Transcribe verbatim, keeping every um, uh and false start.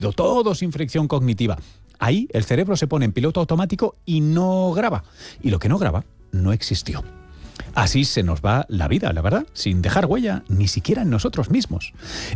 todo sin fricción cognitiva. Ahí el cerebro se pone en piloto automático y no graba. Y lo que no graba no existió. Así se nos va la vida, la verdad, sin dejar huella ni siquiera en nosotros mismos.